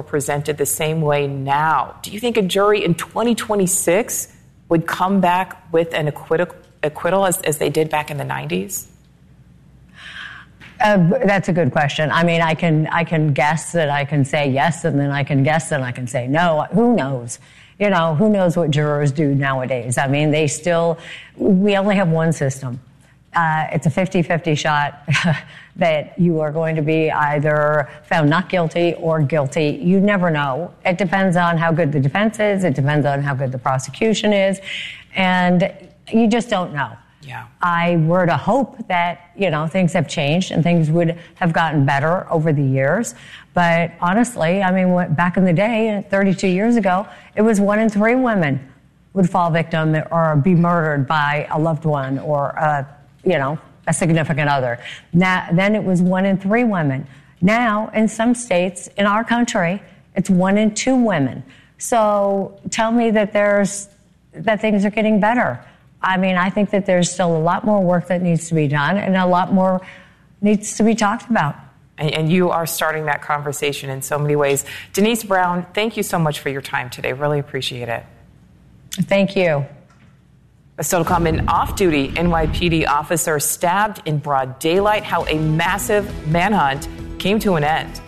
were presented the same way now, do you think a jury in 2026 would come back with an acquittal as they did back in the 90s? That's a good question. I mean, I can guess that I can say yes, and then I can guess that I can say no. Who knows? Who knows what jurors do nowadays? I mean, we only have one system. It's a 50-50 shot that you are going to be either found not guilty or guilty. You never know. It depends on how good the defense is. It depends on how good the prosecution is. And you just don't know. Yeah. I were to hope that, things have changed and things would have gotten better over the years. But honestly, I mean, back in the day, 32 years ago, it was 1 in 3 women would fall victim or be murdered by a loved one or a significant other. Then it was 1 in 3 women. Now, in some states in our country, it's 1 in 2 women. So tell me that things are getting better. I mean, I think that there's still a lot more work that needs to be done and a lot more needs to be talked about. And you are starting that conversation in so many ways. Denise Brown, thank you so much for your time today. Really appreciate it. Thank you. Still to come, an off-duty NYPD officer stabbed in broad daylight, how a massive manhunt came to an end.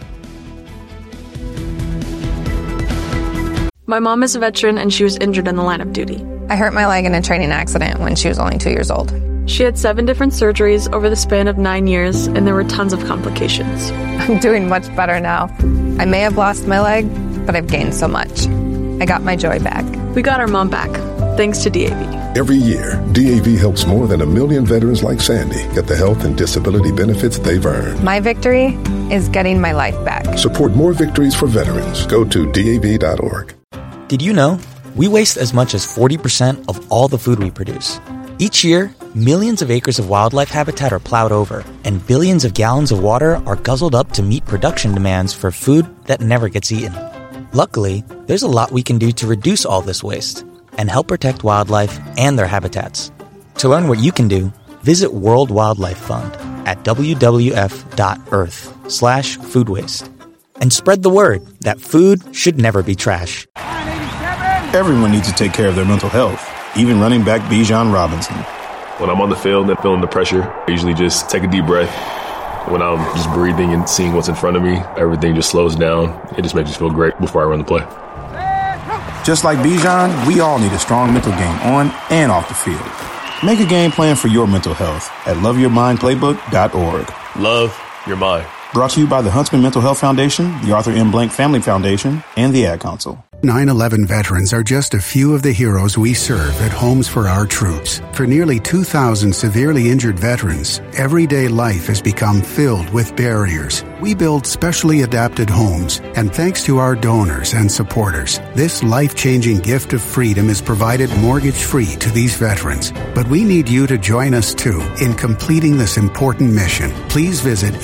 My mom is a veteran and she was injured in the line of duty. I hurt my leg in a training accident when she was only 2 years old. She had 7 different surgeries over the span of 9 years, and there were tons of complications. I'm doing much better now. I may have lost my leg, but I've gained so much. I got my joy back. We got our mom back, thanks to DAV. Every year, DAV helps more than 1 million veterans like Sandy get the health and disability benefits they've earned. My victory is getting my life back. Support more victories for veterans. Go to DAV.org. Did you know we waste as much as 40% of all the food we produce? Each year, millions of acres of wildlife habitat are plowed over, and billions of gallons of water are guzzled up to meet production demands for food that never gets eaten. Luckily, there's a lot we can do to reduce all this waste and help protect wildlife and their habitats. To learn what you can do, visit World Wildlife Fund at wwf.earth/food waste. And spread the word that food should never be trash. Everyone needs to take care of their mental health, even running back Bijan Robinson. When I'm on the field and feeling the pressure, I usually just take a deep breath. When I'm just breathing and seeing what's in front of me, everything just slows down. It just makes me feel great before I run the play. Just like Bijan, we all need a strong mental game on and off the field. Make a game plan for your mental health at loveyourmindplaybook.org. Love your mind. Brought to you by the Huntsman Mental Health Foundation, the Arthur M. Blank Family Foundation, and the Ad Council. 9/11 veterans are just a few of the heroes we serve at Homes for Our Troops. For nearly 2,000 severely injured veterans, everyday life has become filled with barriers. We build specially adapted homes, and thanks to our donors and supporters, this life-changing gift of freedom is provided mortgage-free to these veterans. But we need you to join us, too, in completing this important mission. Please visit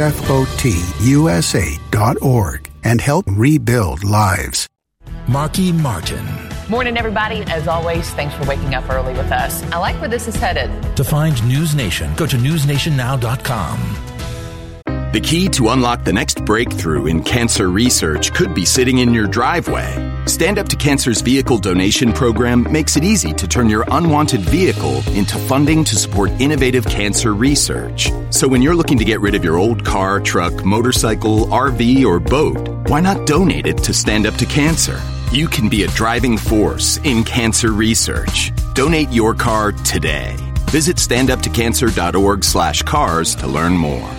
hfotusa.org and help rebuild lives. Marky Martin. Morning, everybody. As always, thanks for waking up early with us. I like where this is headed. To find News Nation, go to newsnationnow.com. The key to unlock the next breakthrough in cancer research could be sitting in your driveway. Stand Up to Cancer's vehicle donation program makes it easy to turn your unwanted vehicle into funding to support innovative cancer research. So when you're looking to get rid of your old car, truck, motorcycle, RV, or boat, why not donate it to Stand Up to Cancer? You can be a driving force in cancer research. Donate your car today. Visit standuptocancer.org/cars to learn more.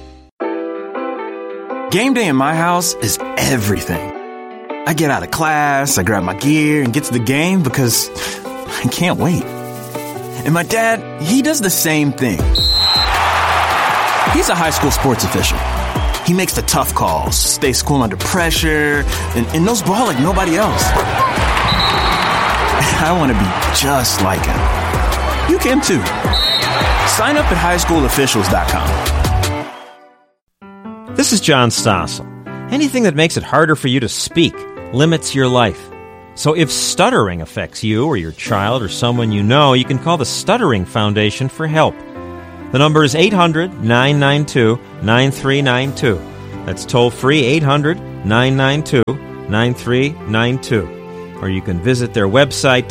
Game day in my house is everything. I get out of class, I grab my gear and get to the game because I can't wait. And my dad, he does the same thing. He's a high school sports official. He makes the tough calls, stays cool under pressure, and knows ball like nobody else. I want to be just like him. You can too. Sign up at highschoolofficials.com. This is John Stossel. Anything that makes it harder for you to speak limits your life. So if stuttering affects you or your child or someone you know, you can call the Stuttering Foundation for help. The number is 800-992-9392. That's toll-free 800 888-992-9392. Or you can visit their website,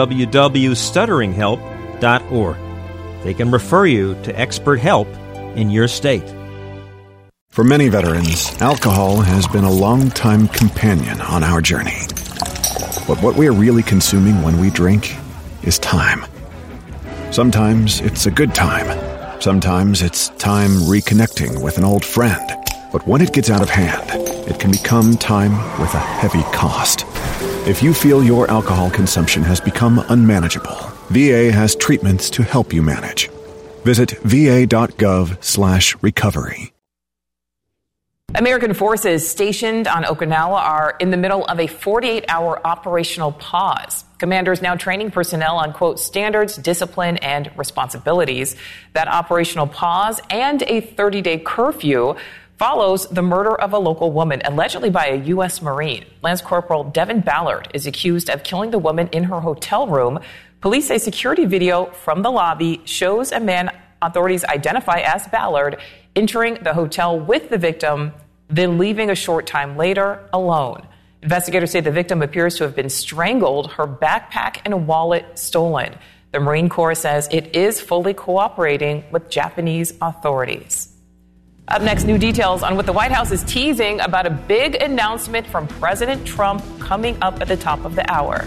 www.stutteringhelp.org. They can refer you to expert help in your state. For many veterans, alcohol has been a long-time companion on our journey. But what we are really consuming when we drink is time. Sometimes it's a good time. Sometimes it's time reconnecting with an old friend. But when it gets out of hand, it can become time with a heavy cost. If you feel your alcohol consumption has become unmanageable, VA has treatments to help you manage. Visit va.gov/recovery. American forces stationed on Okinawa are in the middle of a 48-hour operational pause. Commanders now training personnel on, quote, standards, discipline, and responsibilities. That operational pause and a 30-day curfew follows the murder of a local woman, allegedly by a U.S. Marine. Lance Corporal Devin Ballard is accused of killing the woman in her hotel room. Police say security video from the lobby shows a man authorities identify as Ballard entering the hotel with the victim, then leaving a short time later alone. Investigators say the victim appears to have been strangled, her backpack and a wallet stolen. The Marine Corps says it is fully cooperating with Japanese authorities. Up next, new details on what the White House is teasing about a big announcement from President Trump coming up at the top of the hour.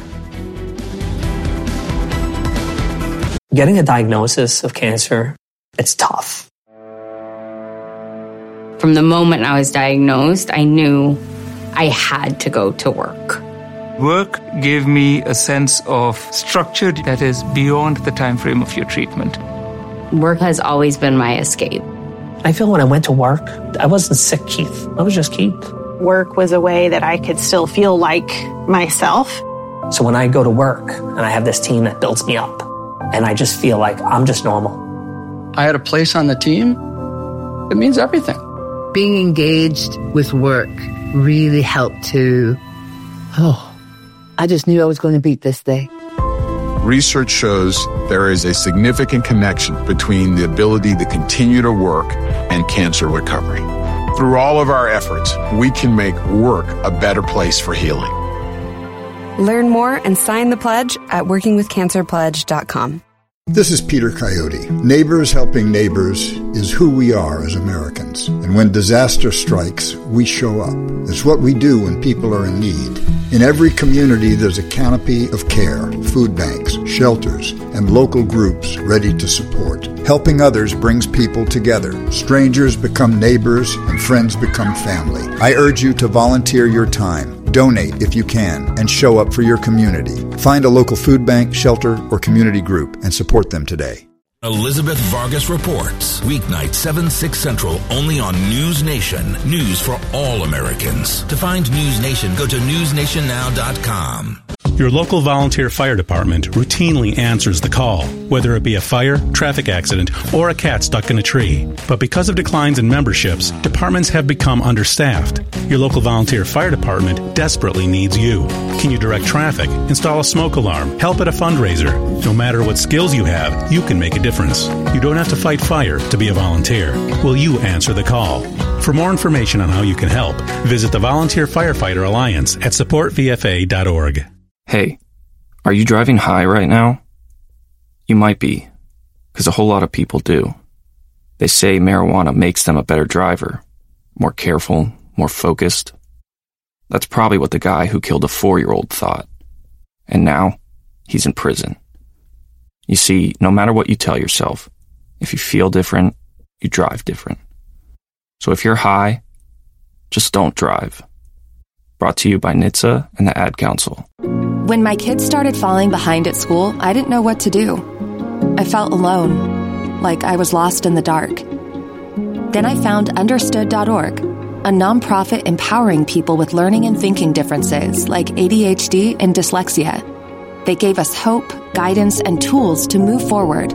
Getting a diagnosis of cancer, it's tough. From the moment I was diagnosed, I knew I had to go to work. Work gave me a sense of structure that is beyond the time frame of your treatment. Work has always been my escape. I feel when I went to work, I wasn't sick Keith. I was just Keith. Work was a way that I could still feel like myself. So when I go to work and I have this team that builds me up, and I just feel like I'm just normal. I had a place on the team. It means everything. Being engaged with work really helped to, I just knew I was going to beat this day. Research shows there is a significant connection between the ability to continue to work and cancer recovery. Through all of our efforts, we can make work a better place for healing. Learn more and sign the pledge at workingwithcancerpledge.com. This is Peter Coyote. Neighbors helping neighbors is who we are as Americans. And when disaster strikes, we show up. It's what we do when people are in need. In every community, there's a canopy of care, food banks, shelters, and local groups ready to support. Helping others brings people together. Strangers become neighbors, and friends become family. I urge you to volunteer your time. Donate if you can, and show up for your community. Find a local food bank, shelter, or community group and support them today. Elizabeth Vargas reports. Weeknight 7-6 Central, only on News Nation. News for all Americans. To find News Nation, go to newsnationnow.com. Your local volunteer fire department routinely answers the call, whether it be a fire, traffic accident, or a cat stuck in a tree. But because of declines in memberships, departments have become understaffed. Your local volunteer fire department desperately needs you. Can you direct traffic, install a smoke alarm, help at a fundraiser? No matter what skills you have, you can make a difference. You don't have to fight fire to be a volunteer. Will you answer the call? For more information on how you can help, visit the Volunteer Firefighter Alliance at supportvfa.org. Hey, are you driving high right now? You might be, because a whole lot of people do. They say marijuana makes them a better driver, more careful, more focused. That's probably what the guy who killed a 4-year-old thought. And now, he's in prison. You see, no matter what you tell yourself, if you feel different, you drive different. So if you're high, just don't drive. Brought to you by NHTSA and the Ad Council. When my kids started falling behind at school, I didn't know what to do. I felt alone, like I was lost in the dark. Then I found Understood.org, a nonprofit empowering people with learning and thinking differences like ADHD and dyslexia. They gave us hope, guidance, and tools to move forward.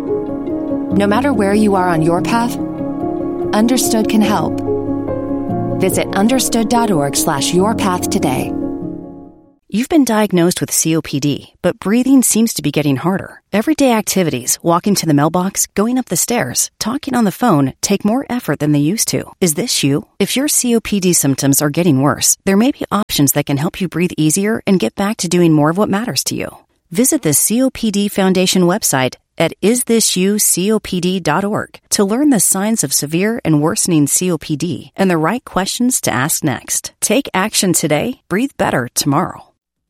No matter where you are on your path, Understood can help. Visit understood.org/yourpath today. You've been diagnosed with COPD, but breathing seems to be getting harder. Everyday activities, walking to the mailbox, going up the stairs, talking on the phone, take more effort than they used to. Is this you? If your COPD symptoms are getting worse, there may be options that can help you breathe easier and get back to doing more of what matters to you. Visit the COPD Foundation website at isthisyoucopd.org to learn the signs of severe and worsening COPD and the right questions to ask next. Take action today. Breathe better tomorrow.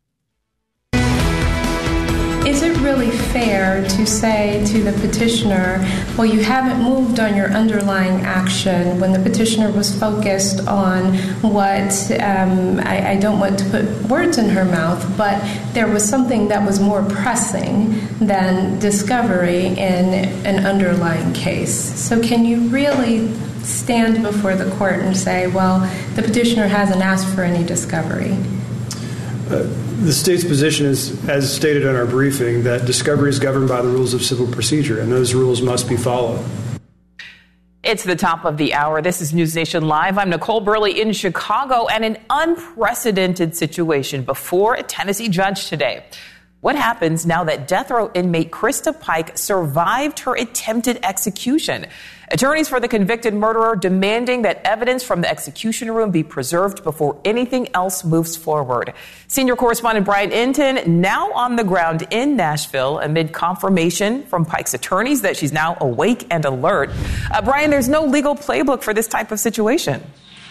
Is it really fair to say to the petitioner, well, you haven't moved on your underlying action, when the petitioner was focused on what, I don't want to put words in her mouth, but there was something that was more pressing than discovery in an underlying case. So can you really stand before the court and say, well, the petitioner hasn't asked for any discovery? The state's position is, as stated in our briefing, that discovery is governed by the rules of civil procedure, and those rules must be followed. It's the top of the hour. This is News Nation Live. I'm Nicole Burley in Chicago, and an unprecedented situation before a Tennessee judge today. What happens now that death row inmate Krista Pike survived her attempted execution? Attorneys for the convicted murderer demanding that evidence from the execution room be preserved before anything else moves forward. Senior correspondent Brian Inton now on the ground in Nashville amid confirmation from Pike's attorneys that she's now awake and alert. Brian, there's no legal playbook for this type of situation.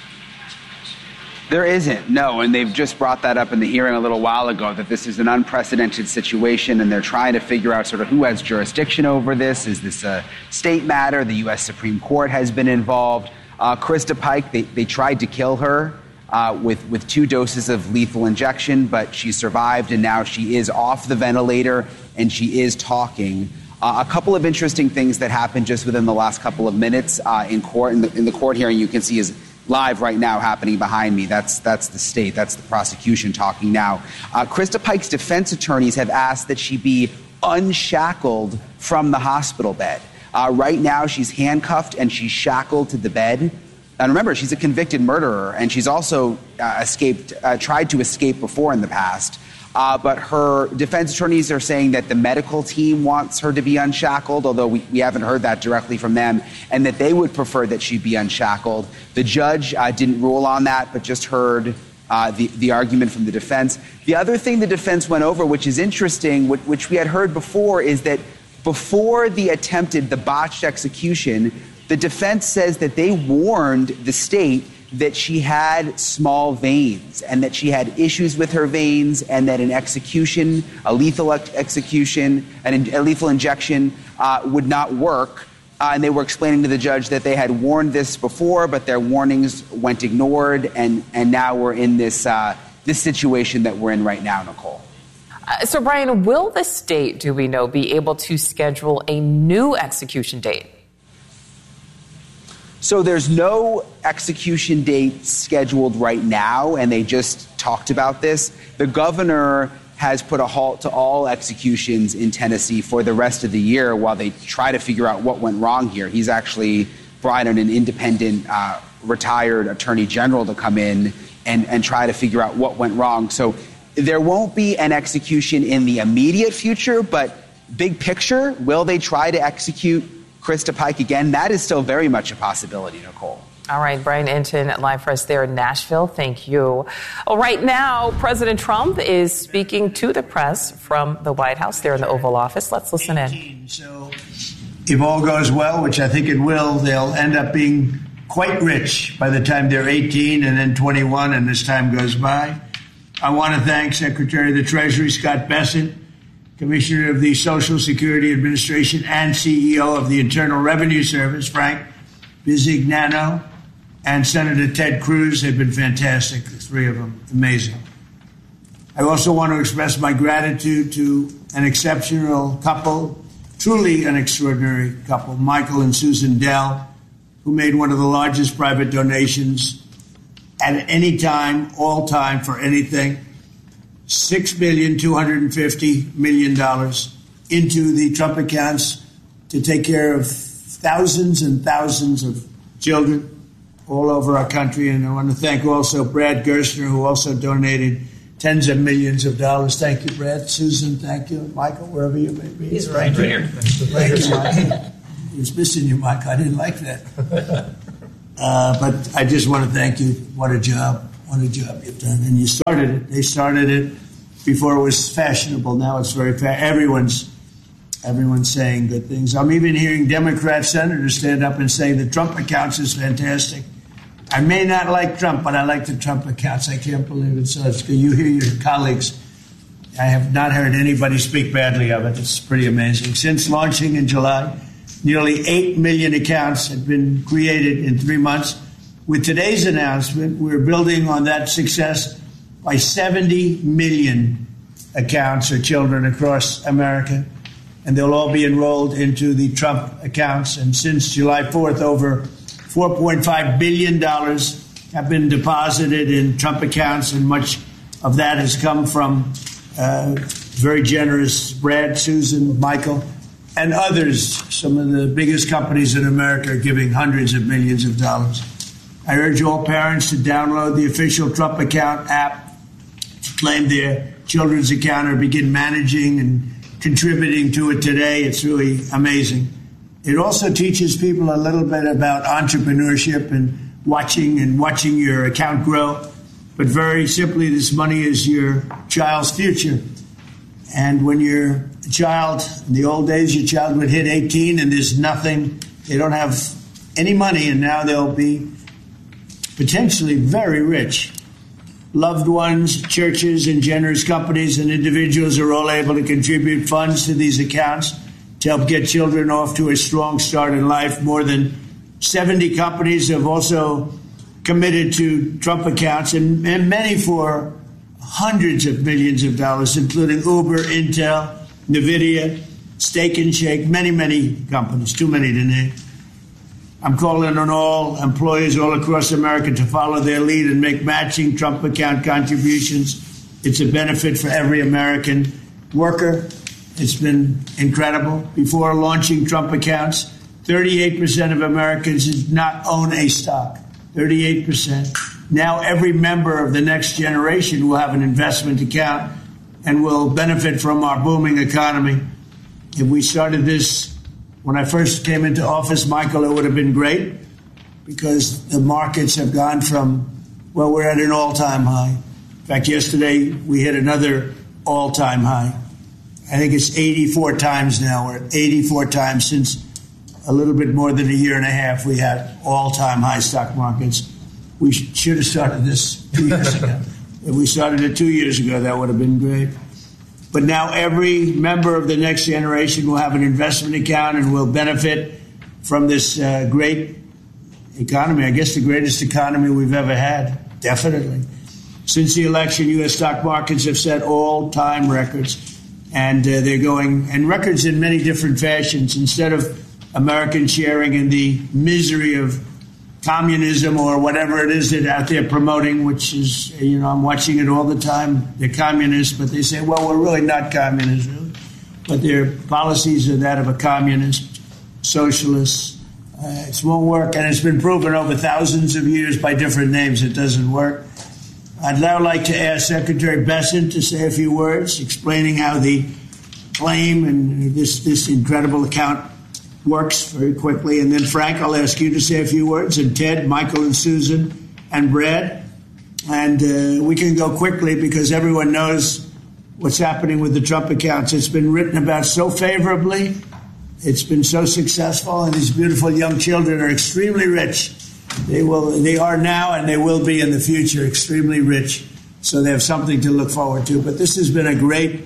There isn't, no, and they've just brought that up in the hearing a little while ago, that this is an unprecedented situation, and they're trying to figure out sort of who has jurisdiction over this. Is this a state matter? The U.S. Supreme Court has been involved. Krista Pike, they tried to kill her with 2 doses of lethal injection, but she survived, and now she is off the ventilator, and she is talking. A couple of interesting things that happened just within the last couple of minutes in court. In the court hearing, you can see is live right now happening behind me. That's the state. That's the prosecution talking now. Krista Pike's defense attorneys have asked that she be unshackled from the hospital bed. Right now, she's handcuffed and she's shackled to the bed. And remember, she's a convicted murderer, and she's also tried to escape before in the past. But her defense attorneys are saying that the medical team wants her to be unshackled, although we haven't heard that directly from them, and that they would prefer that she be unshackled. The judge didn't rule on that, but just heard the argument from the defense. The other thing the defense went over, which is interesting, which we had heard before, is that before the botched execution, the defense says that they warned the state that she had small veins and that she had issues with her veins, and that a lethal execution, a lethal injection would not work. And they were explaining to the judge that they had warned this before, but their warnings went ignored, and now we're in this situation that we're in right now, Nicole. So, Brian, will the state, do we know, be able to schedule a new execution date? So there's no execution date scheduled right now, and they just talked about this. The governor has put a halt to all executions in Tennessee for the rest of the year while they try to figure out what went wrong here. He's actually brought in an independent retired attorney general to come in and try to figure out what went wrong. So there won't be an execution in the immediate future, but big picture, will they try to execute Krista Pike again? That is still very much a possibility, Nicole. All right, Brian Inton live for us there in Nashville. Thank you. Well, right now, President Trump is speaking to the press from the White House there in the Oval Office. Let's listen in. So if all goes well, which I think it will, they'll end up being quite rich by the time they're 18 and then 21 and this time goes by. I want to thank Secretary of the Treasury, Scott Bessent, Commissioner of the Social Security Administration and CEO of the Internal Revenue Service, Frank Bisignano, and Senator Ted Cruz. Have been fantastic, the three of them. Amazing. I also want to express my gratitude to an exceptional couple, truly an extraordinary couple, Michael and Susan Dell, who made one of the largest private donations at any time, all time, for anything. $6.25 billion into the Trump accounts to take care of thousands and thousands of children all over our country. And I want to thank also Brad Gerstner, who also donated tens of millions of dollars. Thank you, Brad. Susan, thank you. Michael, wherever you may be. He's right here. Thank you, Michael. He was missing you, Mike. I didn't like that. But I just want to thank you. What a job. What a job you've done. And you started it. They started it before it was fashionable. Now it's very everyone's saying good things. I'm even hearing Democrat senators stand up and say the Trump accounts is fantastic. I may not like Trump, but I like the Trump accounts. I can't believe it. So you hear your colleagues. I have not heard anybody speak badly of it. It's pretty amazing. Since launching in July, nearly 8 million accounts have been created in 3 months. With today's announcement, we're building on that success by 70 million accounts or children across America, and they'll all be enrolled into the Trump accounts. And since July 4th, over $4.5 billion have been deposited in Trump accounts, and much of that has come from very generous Brad, Susan, Michael, and others. Some of the biggest companies in America are giving hundreds of millions of dollars. I urge all parents to download the official Trump account app, to claim their children's account, or begin managing and contributing to it today. It's really amazing. It also teaches people a little bit about entrepreneurship and watching your account grow. But very simply, this money is your child's future. And when you're a child, in the old days, your child would hit 18 and there's nothing. They don't have any money, and now they'll be potentially very rich. Loved ones, churches, and generous companies and individuals are all able to contribute funds to these accounts to help get children off to a strong start in life. More than 70 companies have also committed to Trump accounts, and many for hundreds of millions of dollars, including Uber, Intel, NVIDIA, Steak and Shake, many companies, too many to name. I'm calling on all employers all across America to follow their lead and make matching Trump account contributions. It's a benefit for every American worker. It's been incredible. Before launching Trump accounts, 38% of Americans did not own a stock. 38%. Now every member of the next generation will have an investment account and will benefit from our booming economy. If we started this when I first came into office, Michael, it would have been great, because the markets have gone from, well, we're at an all-time high. In fact, yesterday we hit another all-time high. I think it's 84 times now. We're at 84 times since a little bit more than a year and a half. We had all-time high stock markets. We should have started this 2 years ago. If we started it 2 years ago, that would have been great. But now every member of the next generation will have an investment account and will benefit from this great economy. I guess the greatest economy we've ever had, definitely. Since the election, U.S. stock markets have set all-time records, and they're going, and records in many different fashions. Instead of Americans sharing in the misery of communism or whatever it is they're out there promoting, which is, I'm watching it all the time. They're communists, but they say, well, we're really not communists, really. But their policies are that of a communist, socialist. It won't work, and it's been proven over thousands of years by different names it doesn't work. I'd now like to ask Secretary Bessent to say a few words explaining how the claim and this incredible account works very quickly. And then, Frank, I'll ask you to say a few words, and Ted, Michael, and Susan, and Brad. And we can go quickly because everyone knows what's happening with the Trump accounts. It's been written about so favorably. It's been so successful, and these beautiful young children are extremely rich. They are now, and they will be in the future, extremely rich. So they have something to look forward to. But this has been a great,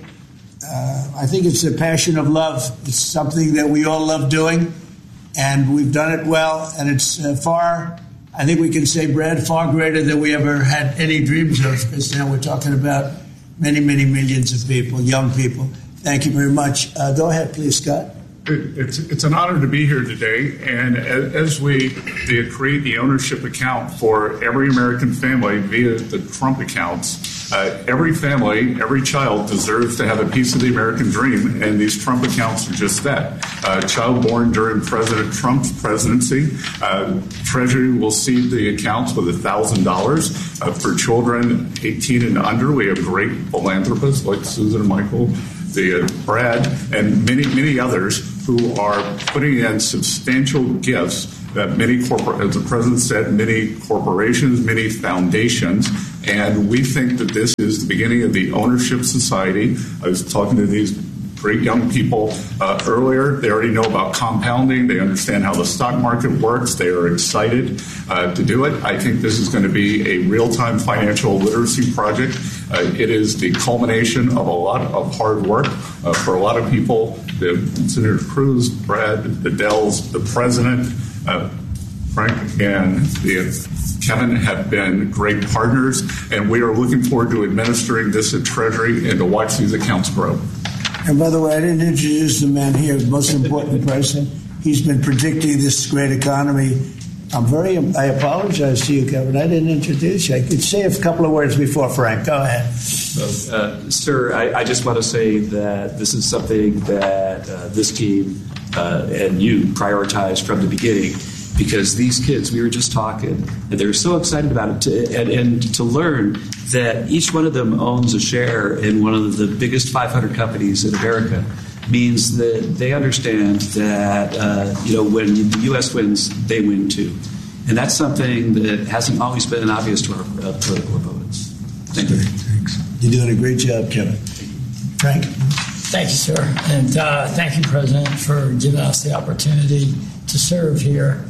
I think it's a passion of love. It's something that we all love doing, and we've done it well. And it's far, I think we can say, Brad, far greater than we ever had any dreams of, because now we're talking about many, many millions of people, young people. Thank you very much. Go ahead, please, Scott. It's an honor to be here today, and as we create the ownership account for every American family via the Trump accounts, every family, every child deserves to have a piece of the American dream, and these Trump accounts are just that. A child born during President Trump's presidency, Treasury will seed the accounts with $1,000 for children 18 and under. We have great philanthropists like Susan and Michael, Brad, and many others who are putting in substantial gifts that many as the president said, many corporations, many foundations, and we think that this is the beginning of the ownership society. I was talking to these great young people earlier. They already know about compounding. They understand how the stock market works. They are excited to do it. I think this is going to be a real-time financial literacy project. It is the culmination of a lot of hard work for a lot of people. Senator Cruz, Brad, the Dells, the president, Frank, and Kevin have been great partners, and we are looking forward to administering this at Treasury and to watch these accounts grow. And by the way, I didn't introduce the man here, the most important person. He's been predicting this great economy. I apologize to you, Kevin. I didn't introduce you. I could say a couple of words before Frank. Go ahead. Sir, I just want to say that this is something that this team and you prioritized from the beginning, because these kids, we were just talking, and they're so excited about it, and to learn that each one of them owns a share in one of the biggest 500 companies in America means that they understand that, when the U.S. wins, they win too. And that's something that hasn't always been obvious to our political opponents. Thank you. Thanks. You're doing a great job, Kevin. Frank? Thank you, sir. And thank you, President, for giving us the opportunity to serve here.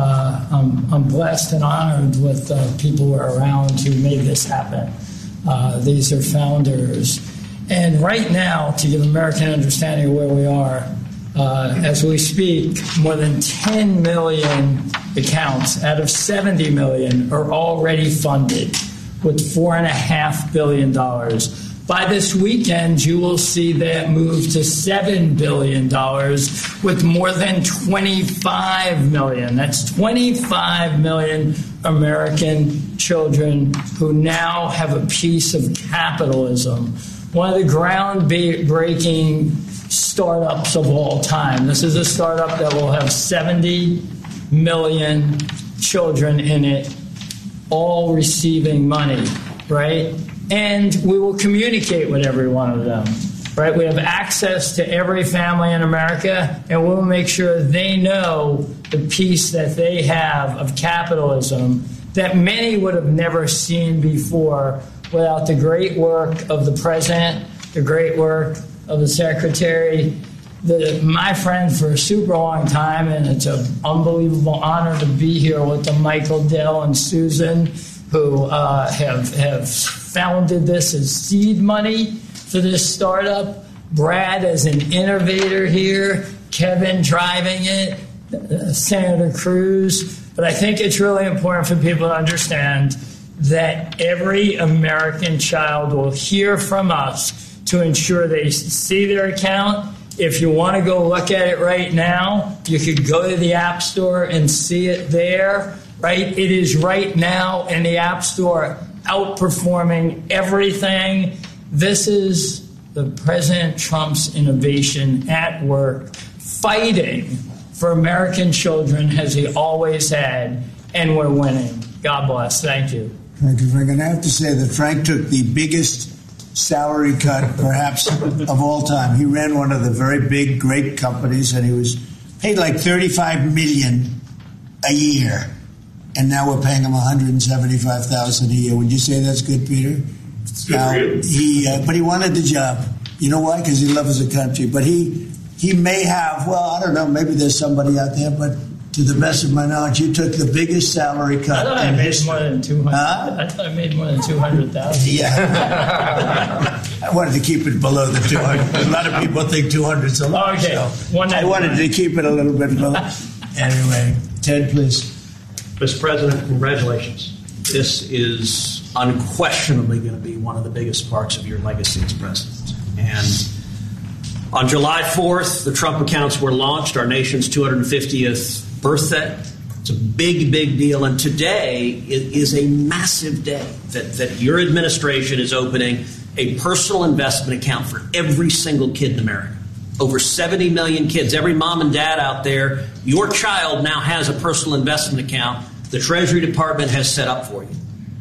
I'm blessed and honored with people who are around who made this happen. These are founders. And right now, to give American understanding of where we are, as we speak, more than 10 million accounts out of 70 million are already funded with $4.5 billion. By this weekend, you will see that move to $7 billion with more than 25 million. That's 25 million American children who now have a piece of capitalism. One of the groundbreaking startups of all time. This is a startup that will have 70 million children in it, all receiving money, right? And we will communicate with every one of them, right? We have access to every family in America, and we'll make sure they know the piece that they have of capitalism that many would have never seen before without the great work of the president, the great work of the secretary, my friend for a super long time, and it's an unbelievable honor to be here with the Michael, Dell, and Susan, who have founded this as seed money for this startup. Brad as an innovator here, Kevin driving it, Senator Cruz. But I think it's really important for people to understand that every American child will hear from us to ensure they see their account. If you want to go look at it right now, you could go to the App Store and see it there, right? It is right now in the App Store, outperforming everything. This is the President Trump's innovation at work, fighting for American children as he always had, and we're winning. God bless. Thank you. Thank you, Frank. And I have to say that Frank took the biggest salary cut, perhaps, of all time. He ran one of the very big, great companies, and he was paid like $35 million a year. And now we're paying him $175,000 a year. Would you say that's good, Peter? But he wanted the job. You know why? Because he loves the country. But he may have, well, I don't know, maybe there's somebody out there, but to the best of my knowledge, you took the biggest salary cut. I thought I made more than 200. I thought I made more than 200,000. Yeah. I wanted to keep it below the 200. A lot of people think 200 is a lot. Okay. So I wanted to keep it a little bit below. Anyway, Ted, please. Mr. President, congratulations. This is unquestionably going to be one of the biggest parts of your legacy as president. And On July 4th, the Trump accounts were launched, our nation's 250th birthday. It's a big, big deal. And today is a massive day that your administration is opening a personal investment account for every single kid in America. Over 70 million kids. Every mom and dad out there, your child now has a personal investment account the Treasury Department has set up for you.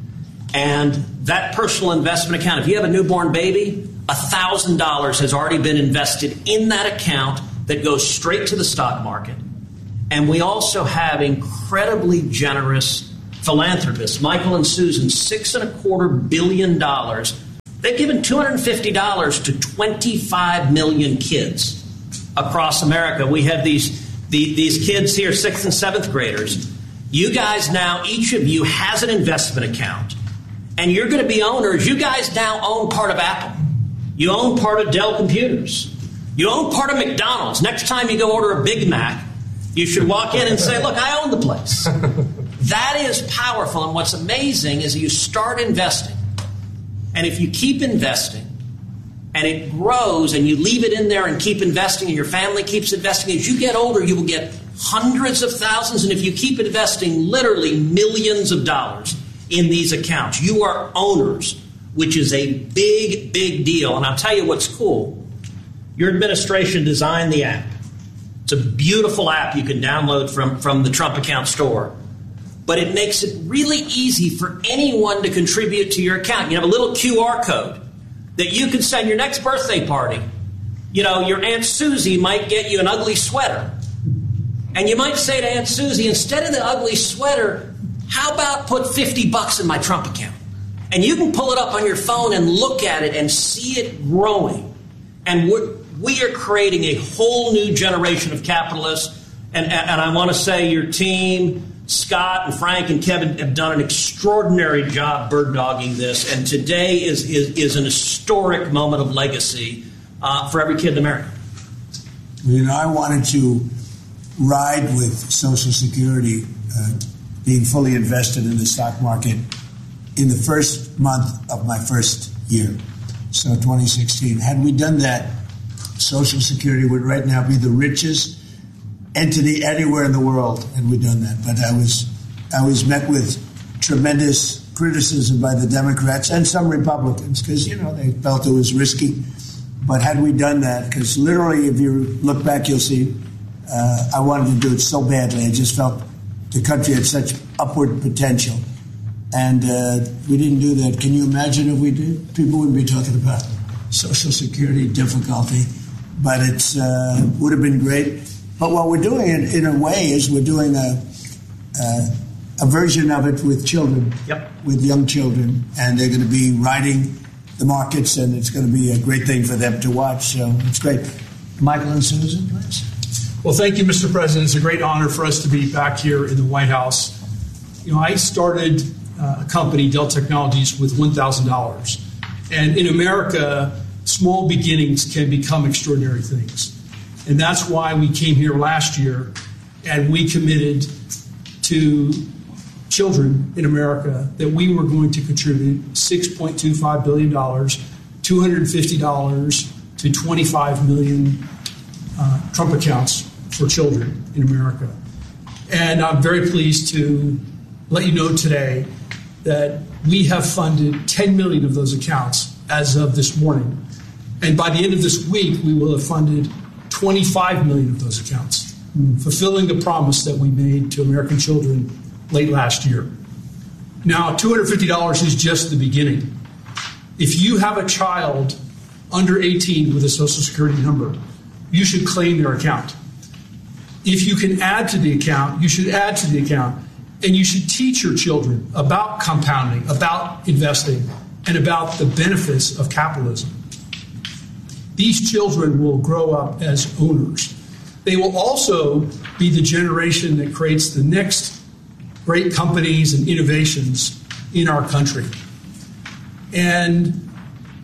And that personal investment account, if you have a newborn baby, $1,000 has already been invested in that account that goes straight to the stock market. And we also have incredibly generous philanthropists. Michael and Susan, $6.25 billion. They've given $250 to 25 million kids across America. We have these kids here, 6th and 7th graders. You guys now, each of you has an investment account. And you're going to be owners. You guys now own part of Apple. You own part of Dell Computers. You own part of McDonald's. Next time you go order a Big Mac, you should walk in and say, look, I own the place. That is powerful. And what's amazing is you start investing. And if you keep investing and it grows and you leave it in there and keep investing and your family keeps investing, as you get older, you will get hundreds of thousands. And if you keep investing literally millions of dollars in these accounts, you are owners, which is a big, big deal. And I'll tell you what's cool. Your administration designed the app. It's a beautiful app you can download from the Trump account store. But it makes it really easy for anyone to contribute to your account. You have a little QR code that you can send your next birthday party. You know, your Aunt Susie might get you an ugly sweater. And you might say to Aunt Susie, instead of the ugly sweater, how about put $50 in my Trump account? And you can pull it up on your phone and look at it and see it growing. And we are creating a whole new generation of capitalists. And I want to say your team, Scott and Frank and Kevin, have done an extraordinary job bird-dogging this. And today is an historic moment of legacy for every kid in America. You know, I wanted to ride with Social Security being fully invested in the stock market in the first month of my first year, so 2016. Had we done that, Social Security would right now be the richest entity anywhere in the world had we done that. But I was met with tremendous criticism by the Democrats and some Republicans because, you know, they felt it was risky. But had we done that, because literally if you look back, you'll see I wanted to do it so badly. I just felt the country had such upward potential. And we didn't do that. Can you imagine if we did? People wouldn't be talking about Social Security difficulty. But it would have been great. But what we're doing in a way is we're doing a version of it with children, with young children. And they're going to be riding the markets, and it's going to be a great thing for them to watch. So it's great. Michael and Susan, please. Well, thank you, Mr. President. It's a great honor for us to be back here in the White House. You know, I started a company, Dell Technologies, with $1,000. And in America, small beginnings can become extraordinary things. And that's why we came here last year and we committed to children in America that we were going to contribute $6.25 billion, $250 to 25 million Trump accounts for children in America. And I'm very pleased to let you know today that we have funded 10 million of those accounts as of this morning. And by the end of this week, we will have funded 25 million of those accounts, fulfilling the promise that we made to American children late last year. Now, $250 is just the beginning. If you have a child under 18 with a Social Security number, you should claim their account. If you can add to the account, you should add to the account. And you should teach your children about compounding, about investing, and about the benefits of capitalism. These children will grow up as owners. They will also be the generation that creates the next great companies and innovations in our country. And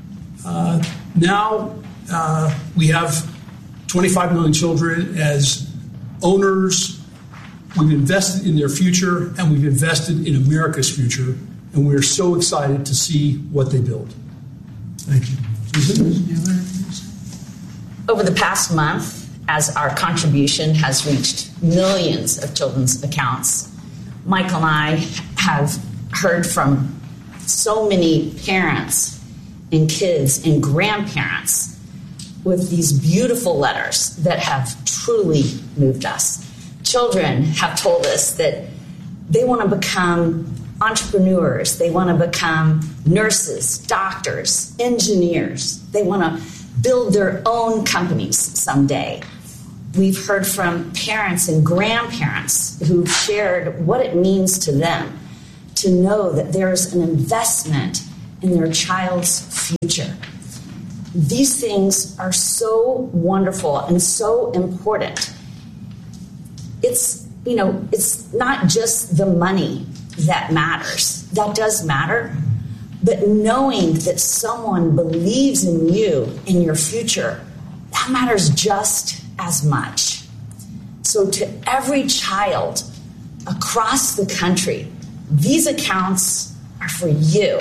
now we have 25 million children as owners. We've invested in their future, and we've invested in America's future, and we're so excited to see what they build. Thank you. Over the past month, as our contribution has reached millions of children's accounts, Michael and I have heard from so many parents and kids and grandparents with these beautiful letters that have truly moved us. Children have told us that they want to become entrepreneurs. They want to become nurses, doctors, engineers. They want to build their own companies someday. We've heard from parents and grandparents who've shared what it means to them to know that there's an investment in their child's future. These things are so wonderful and so important. It's not just the money that matters. That does matter. But knowing that someone believes in you, in your future, that matters just as much. So to every child across the country, these accounts are for you.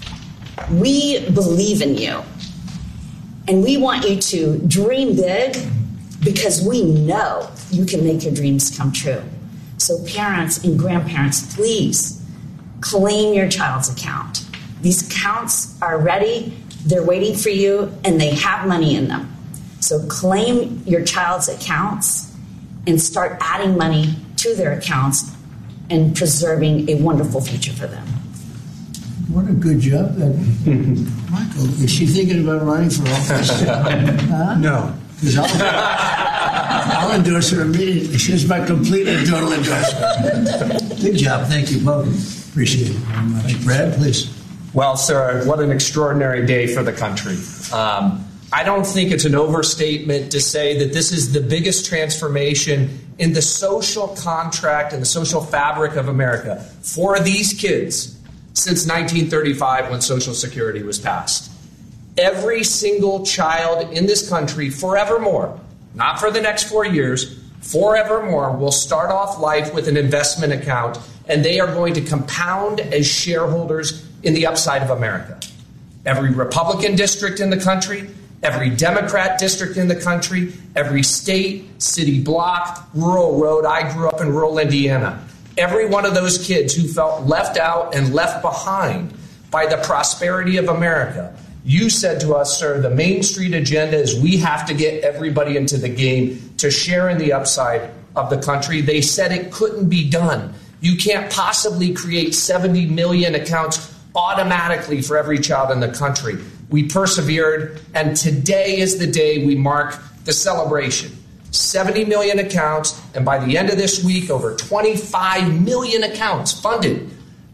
We believe in you. And we want you to dream big because we know you can make your dreams come true. So parents and grandparents, please claim your child's account. These accounts are ready, they're waiting for you, and they have money in them. So claim your child's accounts and start adding money to their accounts and preserving a wonderful future for them. What a good job. Michael, is she thinking about running for office? No. Because I'll endorse her immediately. She's my complete and total endorsement. Good job. Thank you both. Appreciate it very much. Brad, please. Well, sir, what an extraordinary day for the country. I don't think it's an overstatement to say that this is the biggest transformation in the social contract and the social fabric of America for these kids since 1935 when Social Security was passed. Every single child in this country forevermore, not for the next 4 years, forevermore will start off life with an investment account, and they are going to compound as shareholders in the upside of America. Every Republican district in the country, every Democrat district in the country, every state, city block, rural road. I grew up in rural Indiana. Every one of those kids who felt left out and left behind by the prosperity of America. You said to us, sir, the Main Street agenda is we have to get everybody into the game to share in the upside of the country. They said it couldn't be done. You can't possibly create 70 million accounts automatically for every child in the country. We persevered, and today is the day we mark the celebration. 70 million accounts, and by the end of this week, over 25 million accounts funded,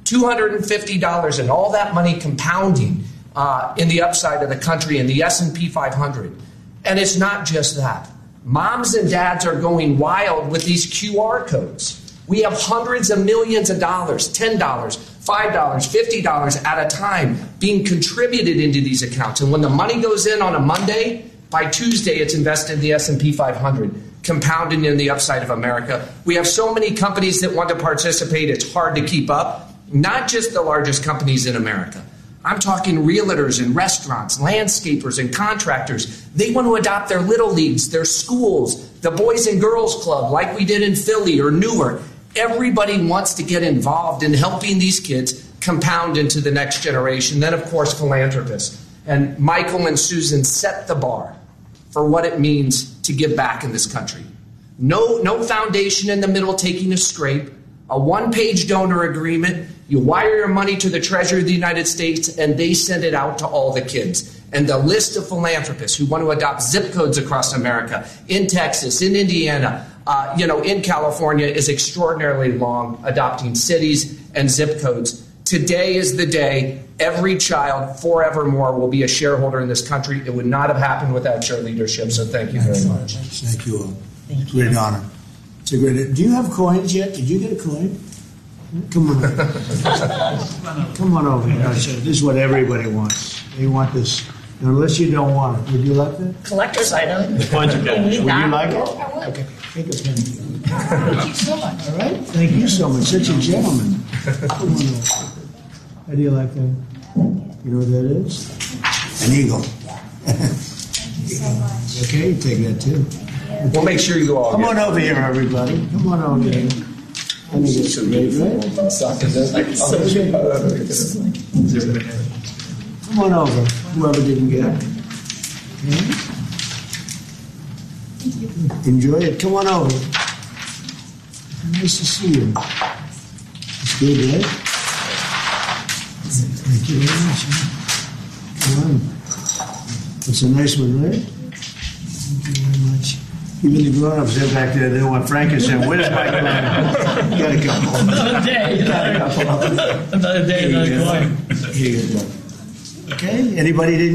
$250, and all that money compounding in the upside of the country in the S&P 500. And it's not just that. Moms and dads are going wild with these QR codes. We have hundreds of millions of dollars, $10, $5, $50 at a time being contributed into these accounts. And when the money goes in on a Monday, by Tuesday it's invested in the S&P 500, compounding in the upside of America. We have so many companies that want to participate, it's hard to keep up. Not just the largest companies in America. I'm talking realtors and restaurants, landscapers and contractors. They want to adopt their little leagues, their schools, the Boys and Girls Club like we did in Philly or Newark. Everybody wants to get involved in helping these kids compound into the next generation. Then, of course, philanthropists. And Michael and Susan set the bar for what it means to give back in this country. No foundation in the middle taking a scrape, a one-page donor agreement. You wire your money to the Treasury of the United States, and they send it out to all the kids. And the list of philanthropists who want to adopt zip codes across America, in Texas, in Indiana, in California, is extraordinarily long, adopting cities and zip codes. Today is the day every child forevermore will be a shareholder in this country. It would not have happened without your leadership, so thank you very much. Thank you all. It's a great honor. It's a great. Do you have coins yet? Did you get a coin? Come on. Come on over here. This is what everybody wants. They want this. Unless you don't want it. Would you like that? Collector's item. Would you like it? Okay. Take a pen. Thank you so much. All right. Thank you so much. Such a gentleman. How do you like that? You know what that is? An eagle. so much. Okay, you take that too. We'll make sure you all Come get on over here, everybody. Come on over here. Let me get some right? Come on over, whoever didn't get it. Okay. Enjoy it. Come on over. Nice to see you. It's good, right? Thank you very much. Come on. It's a nice one, right? Thank you very much. Even the grown-ups there back there, they don't want frankincense. Where's my grown-up? Got a couple. Another day. Got a couple. Another day, another coin. Here you go. Okay, anybody didn't